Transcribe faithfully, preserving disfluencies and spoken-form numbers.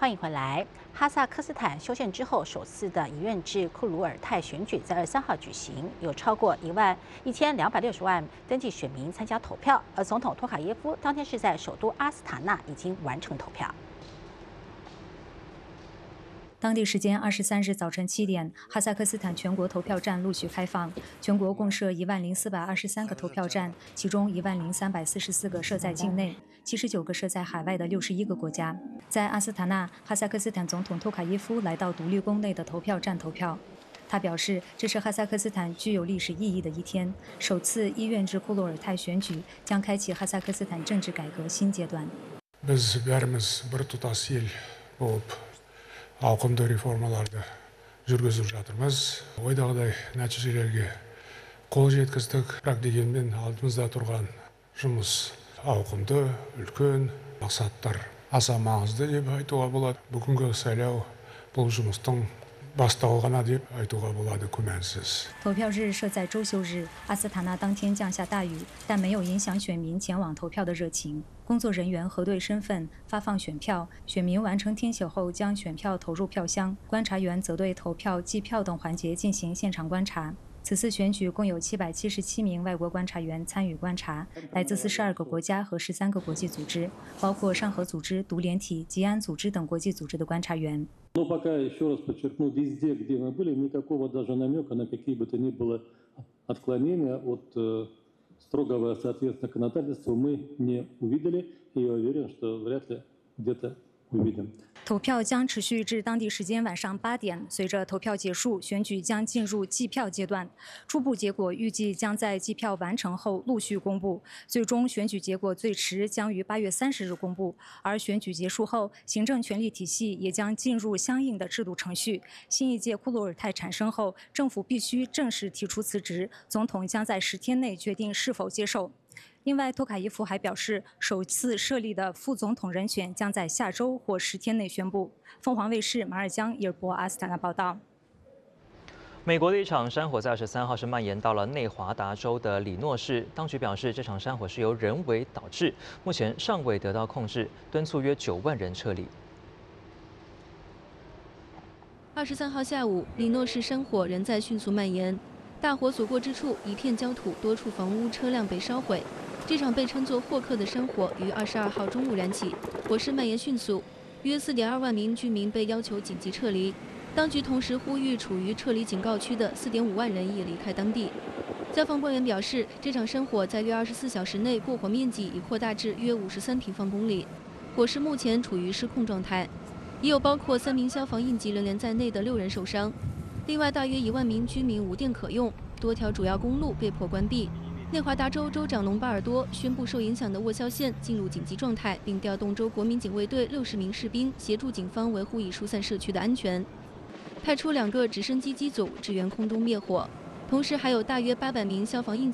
欢迎回来。哈萨克斯坦修宪之后首次的一院制库鲁尔泰选举在二十三号举行，有超过一万一千两百六十万登记选民参加投票，而总统托卡耶夫当天是在首都阿斯塔纳已经完成投票。 当地时间二十三日早晨七点，哈萨克斯坦全国投票站陆续开放。全国共设一万零四百二十三个投票站，其中一万零三百四十四个设在境内，七十九个设在海外的六十一个国家。在阿斯塔纳，哈萨克斯坦总统托卡耶夫来到独立宫内的投票站投票。他表示，这是哈萨克斯坦具有历史意義的一天，首次一院制库鲁尔泰选举将开启哈萨克斯坦政治改革新阶段。 ауқымды реформаларды жүргізіп жатырмыз. Ойдағыдай нәтижелерге қол жеткіздік. Бірақ дегенмен алдымызда тұрған жұмыс ауқымды, үлкен мақсаттар аса маңызды деп айтуға болады. Бүгінгі сайлау бұл жұмыстың бастауы ғана деп айтуға болады күмәнсіз. 投票日设在周休日，阿斯塔纳当天降下大雨，但没有影响选民前往投票的热情。 工作人员核对身份，发放选票。选民完成填写后，将选票投入票箱。观察员则对投票、计票等环节进行现场观察。此次选举共有七百七十七名外国观察员参与观察，来自四十二个国家和十三个国际组织，包括上合组织、独联体、吉安组织等国际组织的观察员。 Но пока еще раз подчеркну, везде, где мы были, никакого даже намека на какие бы то ни было отклонения от строгого соответствия законодательству мы не увидели, и я уверен, что вряд ли где-то увидим. 投票将持续至当地时间晚上八点。随着投票结束，选举将进入计票阶段。初步结果预计将在计票完成后陆续公布，最终选举结果最迟将于八月三十日公布。而选举结束后，行政权力体系也将进入相应的制度程序。新一届库鲁尔泰产生后，政府必须正式提出辞职，总统将在十天内决定是否接受。 另外，托卡耶夫还表示，首次设立的副总统人选将在下周或十天内宣布。凤凰卫视马尔江伊尔博阿斯塔纳报道。 美国的一场山火在二十三号是蔓延到了内华达州的里诺市，当局表示，这场山火是由人为导致，目前尚未得到控制，敦促约九万人撤离。 二十三号下午，里诺市山火仍在迅速蔓延。 大火所过之处，一片焦土，多处房屋、车辆被烧毁。这场被称作霍克的山火于二十二号中午燃起，火势蔓延迅速，约四点二万名居民被要求紧急撤离。当局同时呼吁处于撤离警告区的四点五万人也离开当地。消防官员表示，这场山火在约二十四小时内过火面积已扩大至约五十三平方公里，火势目前处于失控状态，已有包括三名消防应急人员在内的六人受伤。 另外，大约一万名居民无电可用，多条主要公路被迫关闭。内华达州州长隆巴尔多宣布，受影响的沃肖县进入紧急状态，并调动州国民警卫队六十名士兵协助警方维护已疏散社区的安全，派出两个直升机机组支援空中灭火，同时还有大约八百名消防应